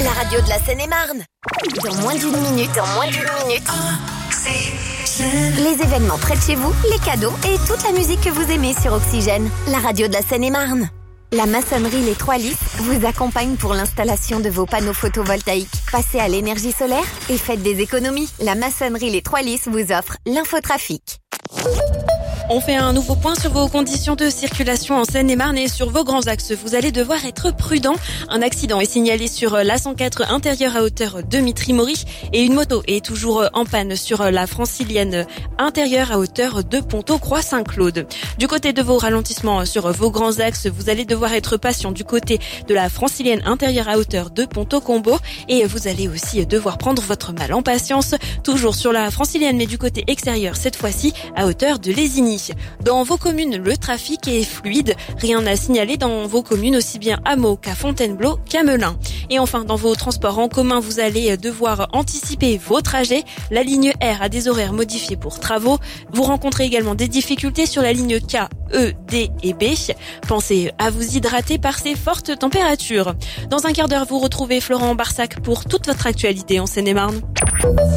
la radio de la Seine-et-Marne. Dans moins d'une minute, les événements près de chez vous, les cadeaux et toute la musique que vous aimez sur Oxygène, la radio de la Seine-et-Marne. La maçonnerie Les Trois Lys vous accompagne pour l'installation de vos panneaux photovoltaïques. Passez à l'énergie solaire et faites des économies. La maçonnerie Les Trois Lys vous offre l'infotrafic. On fait un nouveau point sur vos conditions de circulation en Seine-et-Marne et sur vos grands axes. Vous allez devoir être prudent. Un accident est signalé sur la 104 intérieure à hauteur de Mitry-Mory et une moto est toujours en panne sur la francilienne intérieure à hauteur de Ponto-Croix-Saint-Claude. Du côté de vos ralentissements sur vos grands axes, vous allez devoir être patient du côté de la francilienne intérieure à hauteur de Ponto-Combo et vous allez aussi devoir prendre votre mal en patience, toujours sur la francilienne mais du côté extérieur cette fois-ci à hauteur de Lésigny. Dans vos communes, le trafic est fluide. Rien à signaler dans vos communes, aussi bien à Meaux qu'à Fontainebleau, qu'à Melun. Et enfin, dans vos transports en commun, vous allez devoir anticiper vos trajets. La ligne R a des horaires modifiés pour travaux. Vous rencontrez également des difficultés sur la ligne K, E, D et B. Pensez à vous hydrater par ces fortes températures. Dans un quart d'heure, vous retrouvez Florent Barsac pour toute votre actualité en Seine-et-Marne.